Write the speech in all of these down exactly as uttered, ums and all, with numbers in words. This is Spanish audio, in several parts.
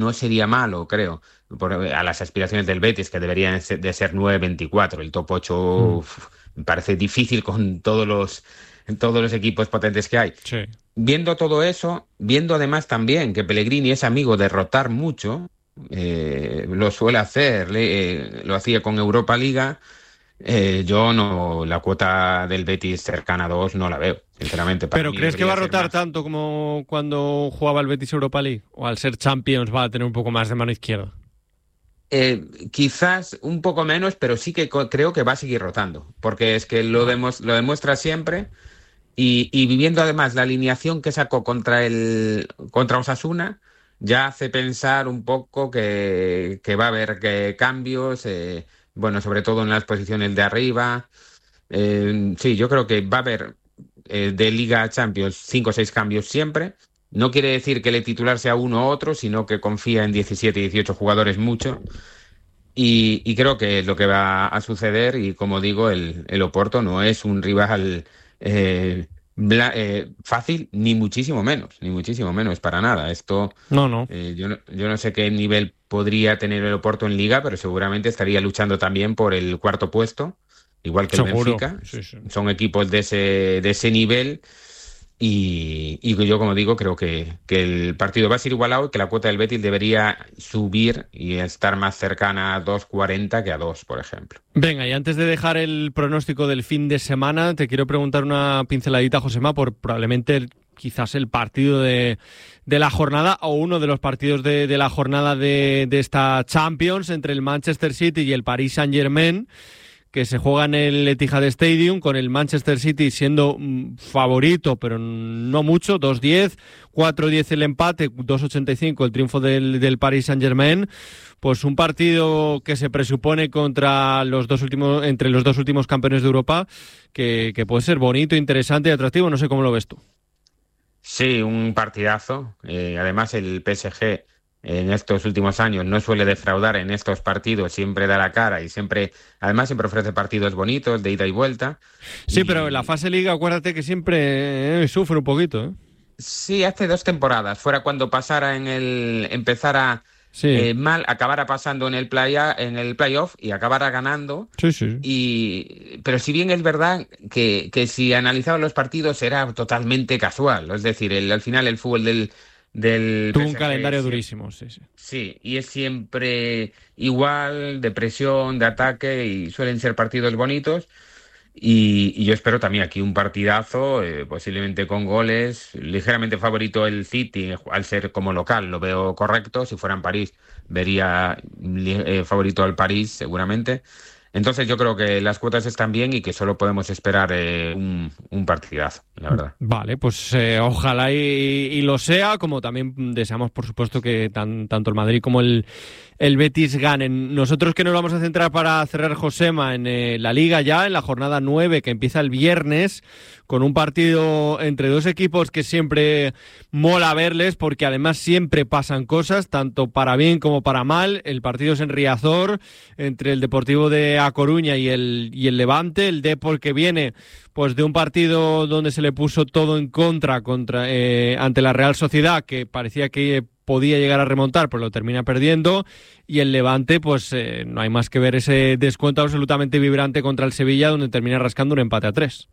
no sería malo, creo, por, a las aspiraciones del Betis, que deberían de ser nueve veinticuatro. El top ocho Mm, uf, me parece difícil con todos los, todos los equipos potentes que hay. sí. Viendo todo eso, viendo además también que Pellegrini es amigo de rotar mucho, eh, lo suele hacer, le- eh, lo hacía con Europa Liga, eh, yo no, la cuota del Betis cercana a dos no la veo, sinceramente. Para ¿Pero mí crees que va debería a ser rotar más. tanto como cuando jugaba el Betis Europa League? ¿O al ser Champions va a tener un poco más de mano izquierda? Eh, quizás un poco menos, pero sí que co- creo que va a seguir rotando, porque es que lo, Vale. demos- lo demuestra siempre y, y viviendo además la alineación que sacó contra el contra Osasuna, ya hace pensar un poco que, que va a haber que cambios, eh, bueno, sobre todo en las posiciones de arriba. Eh, sí, yo creo que va a haber eh, de Liga a Champions cinco o seis cambios siempre. No quiere decir que el titular sea uno u otro, sino que confía en diecisiete, dieciocho jugadores mucho. Y, y creo que es lo que va a suceder. Y como digo, el, el Oporto no es un rival eh, bla- eh, fácil, ni muchísimo menos, ni muchísimo menos, para nada. Esto, No, no. eh, yo no, yo no sé qué nivel podría tener el Oporto en Liga, pero seguramente estaría luchando también por el cuarto puesto, igual que el Seguro. Benfica. Sí, sí. Son equipos de ese, de ese nivel. Y, y yo, como digo, creo que, que el partido va a ser igualado y que la cuota del Betis debería subir y estar más cercana a dos cuarenta que a dos, por ejemplo. Venga, y antes de dejar el pronóstico del fin de semana, te quiero preguntar una pinceladita, Josema, por probablemente el- quizás el partido de, de la jornada o uno de los partidos de, de la jornada de, de esta Champions entre el Manchester City y el Paris Saint-Germain, que se juega en el Etihad Stadium, con el Manchester City siendo mm, favorito, pero no mucho, dos diez, cuatro diez el empate, dos ochenta y cinco el triunfo del, del Paris Saint-Germain. Pues un partido que se presupone contra los dos últimos, entre los dos últimos campeones de Europa, que, que puede ser bonito, interesante y atractivo. No sé cómo lo ves tú. Sí, un partidazo. Eh, además, el P S G en estos últimos años no suele defraudar en estos partidos, siempre da la cara y siempre, además, siempre ofrece partidos bonitos de ida y vuelta. Sí, pero en la Y fase liga, acuérdate que siempre eh, sufre un poquito, ¿eh? sí, hace dos temporadas, fuera cuando pasara en el, empezara Sí, eh, mal, acabara pasando en el playa, en el playoff y acabara ganando. sí, sí. Y, pero si bien es verdad que, que si analizaba los partidos era totalmente casual, es decir, el- al final el fútbol del, del Tuvo un P S G es calendario siempre, durísimo, sí, sí. sí, y es siempre igual, de presión, de ataque, y suelen ser partidos bonitos. Y, y yo espero también aquí un partidazo, eh, posiblemente con goles, ligeramente favorito el City, al ser como local, lo veo correcto. Si fuera en París, vería li- eh, favorito al París, seguramente. Entonces yo creo que las cuotas están bien y que solo podemos esperar eh, un, un partidazo, la verdad. Vale, pues eh, ojalá y, y lo sea, como también deseamos, por supuesto, que tan- tanto el Madrid como el, el Betis ganen. Nosotros que nos vamos a centrar para cerrar, Josema, en eh, la Liga ya, en la jornada nueve que empieza el viernes, con un partido entre dos equipos que siempre mola verles, porque además siempre pasan cosas, tanto para bien como para mal. El partido es en Riazor, entre el Deportivo de A Coruña y el, y el Levante. El Depor que viene pues de un partido donde se le puso todo en contra, contra eh, ante la Real Sociedad, que parecía que podía llegar a remontar, pero lo termina perdiendo, y el Levante, pues eh, no hay más que ver ese descuento absolutamente vibrante contra el Sevilla, donde termina rascando un empate a tres.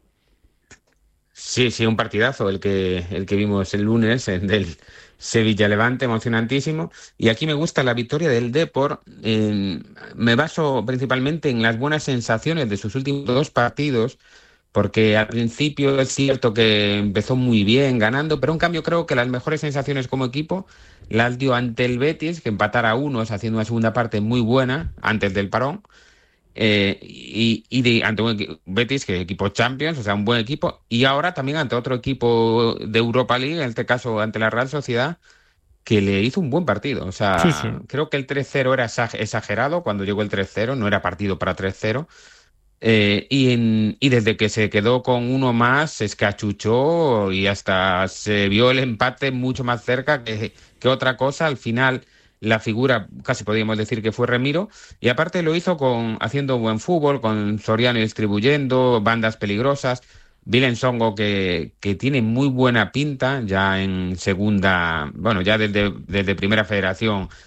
Sí, sí, un partidazo el que, el que vimos el lunes, el del Sevilla-Levante, emocionantísimo. Y aquí me gusta la victoria del Depor. Eh, me baso principalmente en las buenas sensaciones de sus últimos dos partidos, porque al principio es cierto que empezó muy bien ganando, pero en cambio creo que las mejores sensaciones como equipo las dio ante el Betis, que empatara a unos haciendo una segunda parte muy buena antes del parón. Eh, y, y de, ante un equi- Betis, que es equipo Champions, o sea, un buen equipo, y ahora también ante otro equipo de Europa League, en este caso ante la Real Sociedad, que le hizo un buen partido. O Sí, sí. sea, creo que el tres cero era exa- exagerado cuando llegó el tres cero, no era partido para tres cero. Eh, y, en- y desde que se quedó con uno más, se escachuchó y hasta se vio el empate mucho más cerca que, que otra cosa. Al final, la figura, casi podríamos decir que fue Remiro, y aparte lo hizo con haciendo buen fútbol, con Soriano distribuyendo, bandas peligrosas. Willem Songo, que, que tiene muy buena pinta ya en segunda, bueno, ya desde, desde Primera Federación